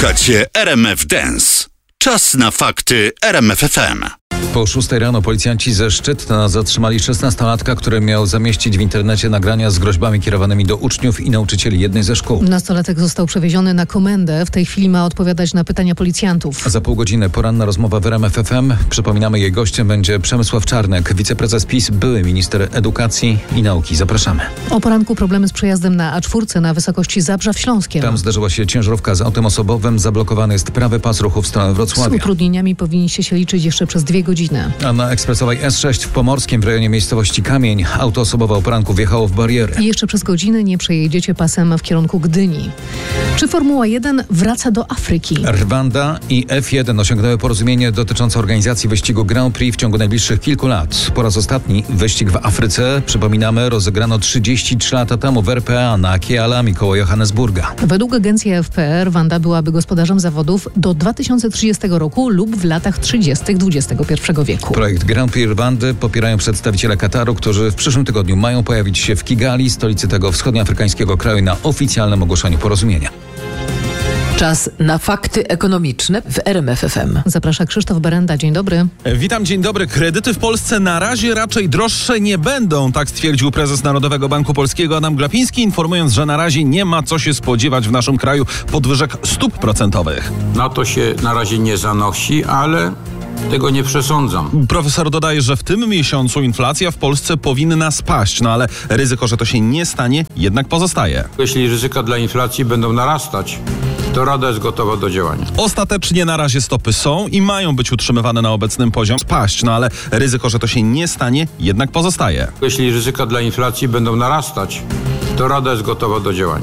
Słuchacie RMF Dance. Czas na fakty RMF FM. Po 6 rano policjanci ze Szczytna zatrzymali 16-latka, który miał zamieścić w internecie nagrania z groźbami kierowanymi do uczniów i nauczycieli jednej ze szkół. Nastolatek został przewieziony na komendę. W tej chwili ma odpowiadać na pytania policjantów. Za pół godziny poranna rozmowa w RMF FM. Przypominamy, jej gościem będzie Przemysław Czarnek, wiceprezes PiS, były minister edukacji i nauki. Zapraszamy. O poranku problemy z przejazdem na A4 na wysokości Zabrza w Śląskiem. Tam zdarzyła się ciężarówka z autem osobowym. Zablokowany jest prawy pas ruchu w stronę Wrocławia. Z utrudnieniami powinniście się liczyć jeszcze przez 2 godziny. A na ekspresowej S6 w Pomorskim w rejonie miejscowości Kamień auto osobowe o poranku wjechało w barierę. I jeszcze przez godzinę nie przejedziecie pasem w kierunku Gdyni. Czy Formuła 1 wraca do Afryki? Rwanda i F1 osiągnęły porozumienie dotyczące organizacji wyścigu Grand Prix w ciągu najbliższych kilku lat. Po raz ostatni wyścig w Afryce, przypominamy, rozegrano 33 lata temu w RPA na Kialami koło Johannesburga. Według agencji AFP Rwanda byłaby gospodarzem zawodów do 2030 roku lub w latach 30. XXI wieku. Projekt Grand Prix Rwandy popierają przedstawiciele Kataru, którzy w przyszłym tygodniu mają pojawić się w Kigali, stolicy tego wschodnioafrykańskiego kraju, na oficjalnym ogłoszeniu porozumienia. Czas na fakty ekonomiczne w RMF FM. Zaprasza Krzysztof Berenda. Dzień dobry. Witam, dzień dobry. Kredyty w Polsce na razie raczej droższe nie będą, tak stwierdził prezes Narodowego Banku Polskiego Adam Glapiński, informując, że na razie nie ma co się spodziewać w naszym kraju podwyżek stóp procentowych. Na to się na razie nie zanosi, ale tego nie przesądzam. Profesor dodaje, że w tym miesiącu inflacja w Polsce powinna spaść, no ale ryzyko, że to się nie stanie, jednak pozostaje. Jeśli ryzyka dla inflacji będą narastać, to Rada jest gotowa do działania. Ostatecznie na razie stopy są i mają być utrzymywane na obecnym poziomie, spaść, no ale ryzyko, że to się nie stanie, jednak pozostaje. Jeśli ryzyka dla inflacji będą narastać, to Rada jest gotowa do działania.